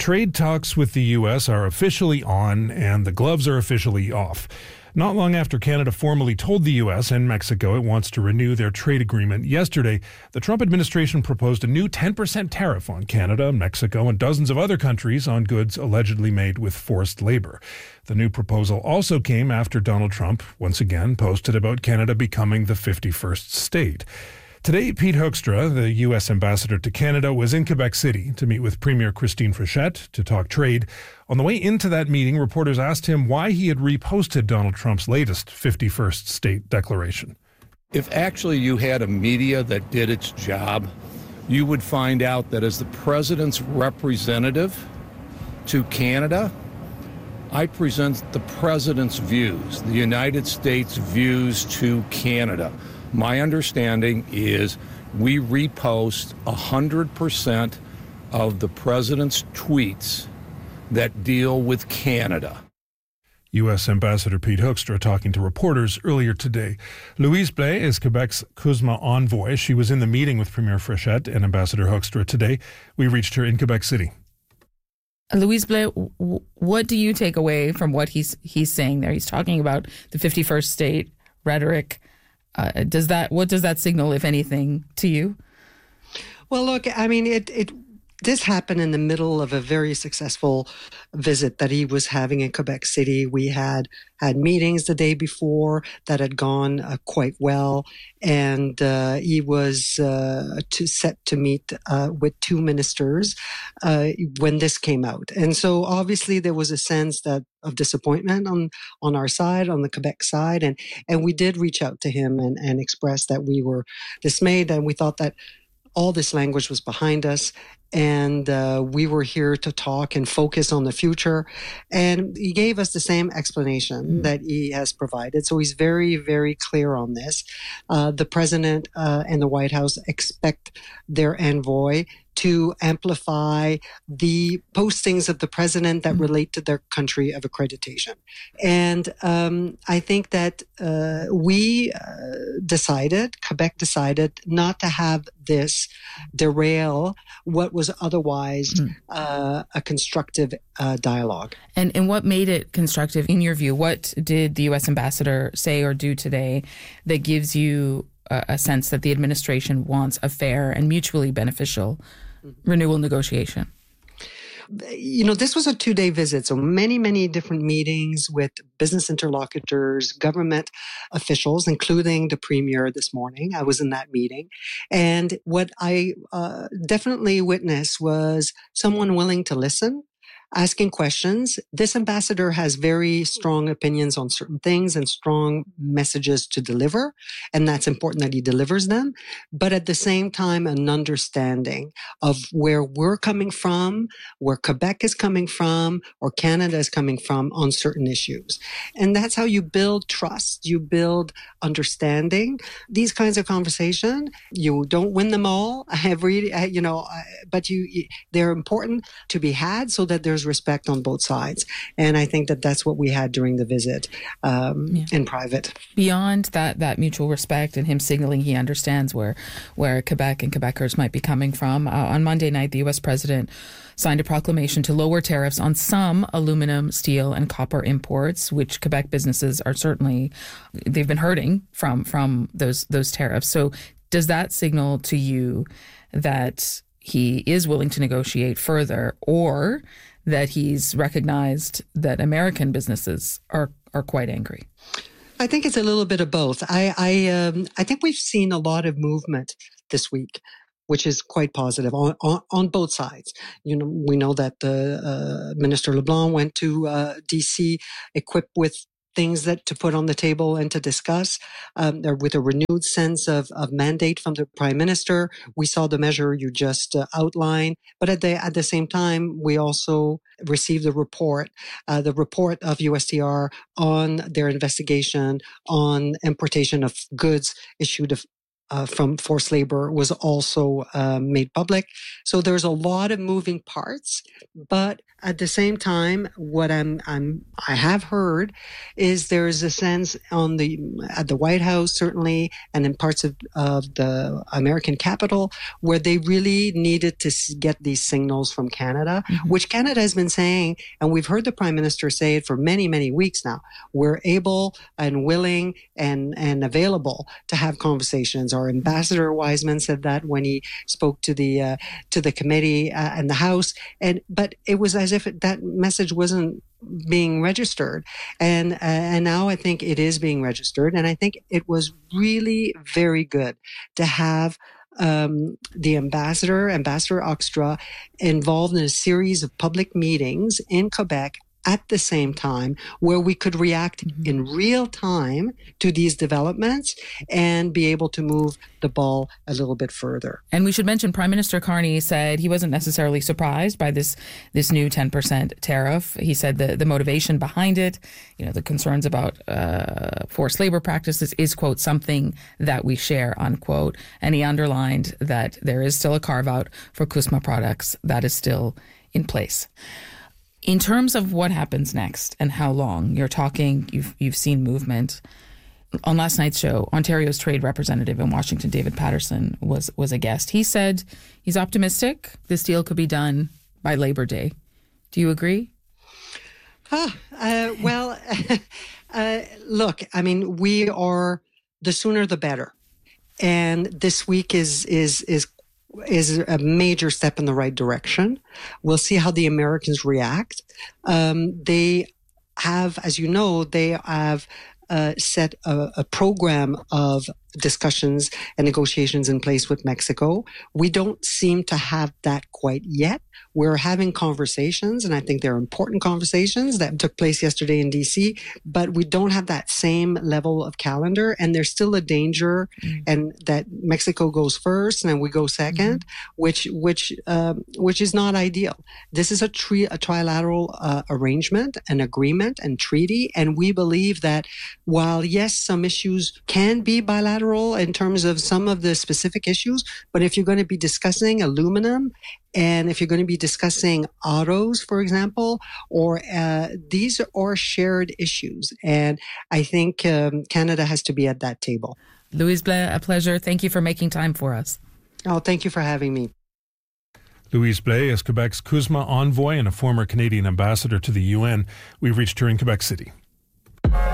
Trade talks with the U.S. are officially on and the gloves are officially off. Not long after Canada formally told the U.S. and Mexico it wants to renew their trade agreement yesterday, the Trump administration proposed a new 10% tariff on Canada, Mexico, and dozens of other countries on goods allegedly made with forced labor. The new proposal also came after Donald Trump once again posted about Canada becoming the 51st state. Today, Pete Hoekstra, the U.S. ambassador to Canada, was in Quebec City to meet with Premier Christine Frechette to talk trade. On the way into that meeting, reporters asked him why he had reposted Donald Trump's latest 51st state declaration. If actually you had a media that did its job, you would find out that as the president's representative to Canada, I present the president's views, the United States' views to Canada. My understanding is we repost 100% of the president's tweets that deal with Canada. U.S. Ambassador Pete Hoekstra talking to reporters earlier today. Louise Blais is Quebec's CUSMA envoy. She was in the meeting with Premier Frechette and Ambassador Hoekstra today. We reached her in Quebec City. Louise Blais, what do you take away from what he's saying there? He's talking about the 51st state rhetoric. What does that signal, if anything, to you? Well, look, I mean, this happened in the middle of a very successful visit that he was having in Quebec City. We had meetings the day before that had gone quite well, and he was set to meet with two ministers when this came out. And so obviously there was a sense of disappointment on our side, on the Quebec side, and we did reach out to him and express that we were dismayed and we thought that all this language was behind us, and we were here to talk and focus on the future. And he gave us the same explanation that he has provided. So he's very, very clear on this. The president and the White House expect their envoy to amplify the postings of the president that relate to their country of accreditation. And I think that Quebec decided not to have this derail what was otherwise a constructive dialogue. And what made it constructive in your view? What did the U.S. ambassador say or do today that gives you a sense that the administration wants a fair and mutually beneficial renewal negotiation? You know, this was a 2-day visit, so many, many different meetings with business interlocutors, government officials, including the premier this morning. I was in that meeting. And what I definitely witnessed was someone willing to listen, asking questions. This ambassador has very strong opinions on certain things and strong messages to deliver, and that's important that he delivers them. But at the same time, an understanding of where we're coming from, where Quebec is coming from, or Canada is coming from on certain issues. And that's how you build trust. You build understanding. These kinds of conversation, you don't win them all but they're important to be had so that there's respect on both sides. And I think that that's what we had during the visit in private. Beyond that mutual respect and him signaling he understands where Quebec and Quebecers might be coming from, on Monday night, the U.S. president signed a proclamation to lower tariffs on some aluminum, steel, and copper imports, which Quebec businesses are certainly, they've been hurting from those tariffs. So does that signal to you that he is willing to negotiate further, or that he's recognized that American businesses are quite angry? I think it's a little bit of both. I think we've seen a lot of movement this week, which is quite positive on both sides. You know, we know that Minister LeBlanc went to D.C. equipped with things that to put on the table and to discuss with a renewed sense of mandate from the Prime Minister. We saw the measure you just outlined, but at the same time, we also received the report of USTR on their investigation on importation of goods issued from forced labor was also made public. So there's a lot of moving parts, but at the same time, what I have heard is there is a sense at the White House certainly, and in parts of the American Capitol, where they really needed to get these signals from Canada, which Canada has been saying, and we've heard the Prime Minister say it for many, many weeks now. We're able and willing and available to have conversations. Our Ambassador Wiseman said that when he spoke to the committee and the House, but it was as if that message wasn't being registered, and now I think it is being registered, and I think it was really very good to have the Ambassador Hoekstra, involved in a series of public meetings in Quebec at the same time, where we could react in real time to these developments and be able to move the ball a little bit further. And we should mention Prime Minister Carney said he wasn't necessarily surprised by this new 10% tariff. He said the motivation behind it, the concerns about forced labor practices is, quote, something that we share, unquote. And he underlined that there is still a carve-out for CUSMA products that is still in place. In terms of what happens next and how long, you're talking, you've seen movement. On last night's show, Ontario's trade representative in Washington, David Patterson, was a guest. He said he's optimistic this deal could be done by Labor Day. Do you agree? Well, look, I mean, we are, the sooner the better. And this week is a major step in the right direction. We'll see how the Americans react. They have, as you know, set a program of discussions and negotiations in place with Mexico. We don't seem to have that quite yet. We're having conversations, and I think they're important conversations that took place yesterday in D.C., but we don't have that same level of calendar, and there's still a danger and that Mexico goes first and then we go second, which is not ideal. This is a trilateral arrangement, an agreement and treaty, and we believe that while, yes, some issues can be bilateral in terms of some of the specific issues, but if you're going to be discussing aluminum, and if you're going to be discussing autos, for example, or these are shared issues. And I think Canada has to be at that table. Louise Blais, a pleasure. Thank you for making time for us. Oh, thank you for having me. Louise Blais is Quebec's CUSMA envoy and a former Canadian ambassador to the UN. We've reached her in Quebec City.